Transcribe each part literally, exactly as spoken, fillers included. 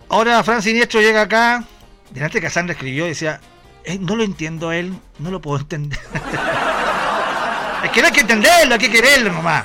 Ahora Fran Siniestro llega acá. Delante Cassandra escribió y decía, eh, no lo entiendo a él, no lo puedo entender. Es que no hay que entenderlo, hay que quererlo nomás.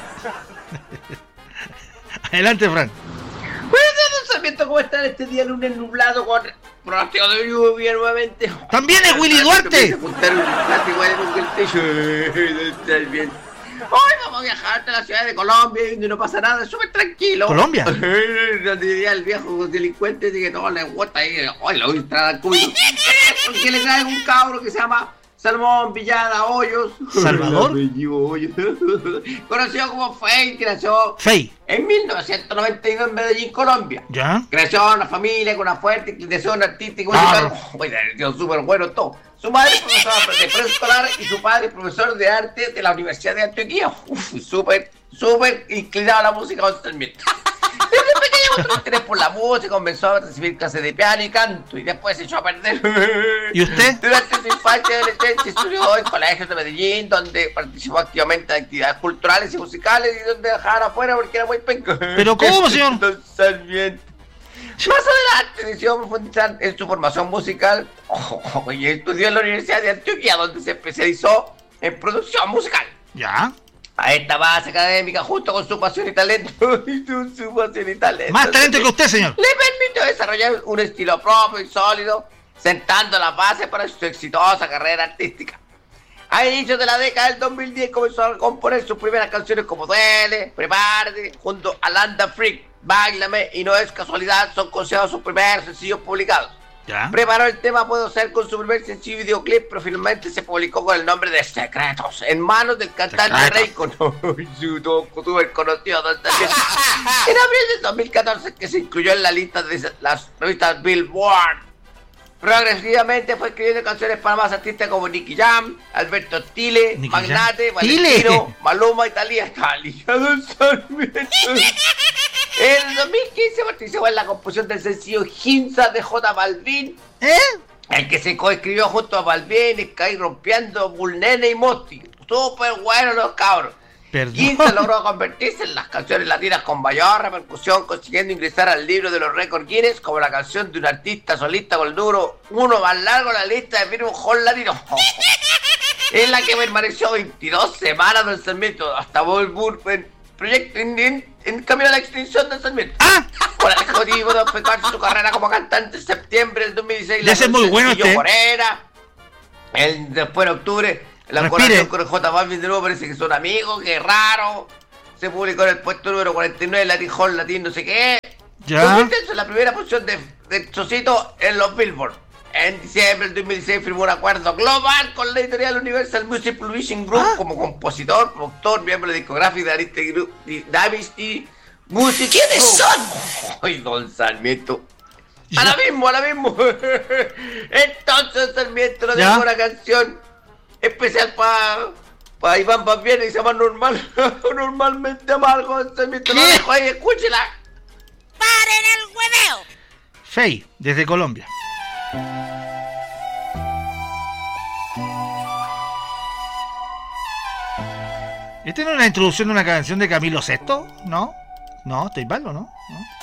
Adelante, Fran. Bueno, don Sarmiento, ¿cómo están este día lunes nublado con pronóstico de lluvia nuevamente? También es Willy Duarte. Un plato igual en el techo. Está bien. Hoy vamos a viajar hasta la ciudad de Colombia, donde no pasa nada, súper tranquilo. ¿Colombia? Donde diría el viejo delincuente que todo le gusta ahí. Hoy lo voy a entrar al cúbito. Porque le traen un cabro que se llama Salmón Villada Hoyos. ¿Salvador? Hoyos. Conocido como Fey, que nació Fey. en mil novecientos noventa y dos en Medellín, Colombia. ¿Ya? Creció en una familia con una fuerte inclinación artística. Claro. Oye, súper bueno todo. Su madre es profesora de preescolar y su padre es profesor de arte de la Universidad de Antioquia. Uf, súper, súper inclinado a la música con Sarmiento. Desde pequeño mostró interés por la música, comenzó a recibir clases de piano y canto y después se echó a perder. ¿Y usted? Durante su infancia y adolescencia estudió en colegios de Medellín, donde participó activamente en actividades culturales y musicales y donde dejaban afuera porque era muy penca. ¿Pero cómo, señor? Don Sarmiento. Más adelante decidió profundizar en su formación musical oh, y estudió en la Universidad de Antioquia, donde se especializó en producción musical. ¿Ya? A esta base académica, junto con su pasión y talento, y su, su pasión y talento, Más talento que usted, señor. le permitió desarrollar un estilo propio y sólido, sentando las bases para su exitosa carrera artística. A inicios de la década del dos mil diez comenzó a componer sus primeras canciones como Duele, Prepárate, junto a Landa Freak, Báilame y No es casualidad, son considerados sus primeros sencillos publicados. ¿Ya? Preparó el tema Puedo Ser con su primer sencillo videoclip, pero finalmente se publicó con el nombre de Secretos, en manos del cantante Reiko, su súper conocido. En abril del dos mil catorce, que se incluyó en la lista de las revistas Billboard. Progresivamente fue escribiendo canciones para más artistas como Nicky Jam, Alberto Stile, Nicky Magnate, Jam. Valentino, Maluma y Talía. Talía Don Sarmiento. En el dos mil quince participó en la composición del sencillo Ginza de J Balvin, ¿Eh? el que se coescribió junto a Balvin, Sky Rompiendo, Bulnene y Mosti. Súper buenos los cabros. Perdón. Ginza logró convertirse en las canciones latinas con mayor repercusión, consiguiendo ingresar al libro de los récords Guinness como la canción de un artista solista con el número uno más largo en la lista de Billboard Hall Latino. En la que permaneció veintidós semanas del Sarmiento hasta Billboard en proyecto en, en, en camino a la extinción del Sarmiento. ¡Ah! Con el objetivo de efectuar su carrera como cantante en septiembre del dos mil dieciséis. Ya es muy bueno este. Morena. El, después en octubre, la Respire. colaboración con el J Balvin de nuevo parece que son amigos, que raro. Se publicó en el puesto número cuarenta y nueve, Latin Hall Latin no sé qué. Ya. Convirtiéndose en la primera posición de, de Chocito en los Billboard. En diciembre del dos mil dieciséis firmó un acuerdo global con la editorial Universal Music Publishing Group ¿Ah? como compositor, productor, miembro discográfico de Ariste Group, Dynasty Music. ¿Quiénes son? Ay, don Sarmiento. A la mismo, a la mismo. Entonces Sarmiento nos ¿Ya? dejó una canción especial para pa Iván Pampiano y se llama Normal. Normalmente amargo. Sarmiento ¿Qué? lo dejo ahí, escúchela. ¡Paren el hueveo! Fey, desde Colombia. ¿Esta no es la introducción de una canción de Camilo Sesto? ¿No? No, estoy malo, ¿no? ¿No?